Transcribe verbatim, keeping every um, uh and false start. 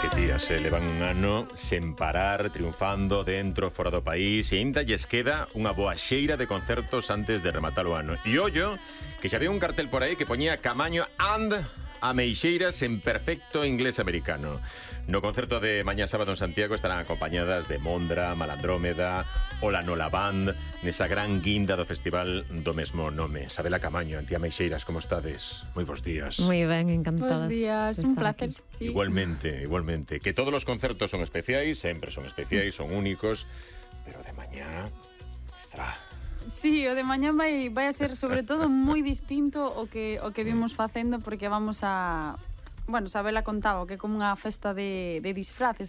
Que tías, eh, levan un ano sen parar, triunfando dentro, fora do país, e ainda lles queda unha boa xeira de concertos antes de rematar o ano. E ollo, que xa había un cartel por aí que poñía Camaño and Ameixeiras en perfecto inglés americano. No concerto de mañá sábado en Santiago estarán acompañadas de Mondra, Malandrómeda, Ola Nola Band, nesa gran guinda do festival do mesmo nome. Sabela Camaño, Antía Ameixeiras, como estades? Moi bons días. Moi ben, encantadas. Bos días, un placer. Sí. Igualmente, igualmente. Que todos os concertos son especiais, sempre son especiais, son únicos, pero de mañá... Ostra. Sí, o de mañá vai, vai a ser sobre todo moi distinto o que, o que vimos facendo, porque vamos a... Bueno, Sabela contaba que é como unha festa de, de disfraces,